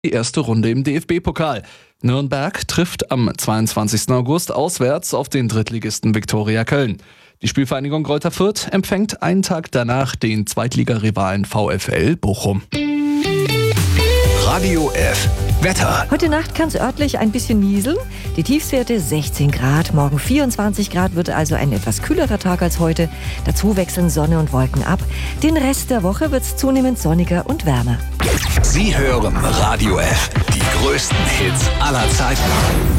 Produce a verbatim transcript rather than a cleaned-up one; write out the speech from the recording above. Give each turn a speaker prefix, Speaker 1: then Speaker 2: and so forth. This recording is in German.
Speaker 1: Die erste Runde im D F B-Pokal. Nürnberg trifft am zweiundzwanzigsten August auswärts auf den Drittligisten Viktoria Köln. Die Spielvereinigung Greuther Fürth empfängt einen Tag danach den Zweitligarivalen VfL Bochum.
Speaker 2: Radio F. Wetter.
Speaker 3: Heute Nacht kann es örtlich ein bisschen nieseln. Die Tiefstwerte sechzehn Grad, morgen vierundzwanzig Grad, wird also ein etwas kühlerer Tag als heute. Dazu wechseln Sonne und Wolken ab. Den Rest der Woche wird es zunehmend sonniger und wärmer.
Speaker 2: Sie hören Radio F. Die größten Hits aller Zeiten.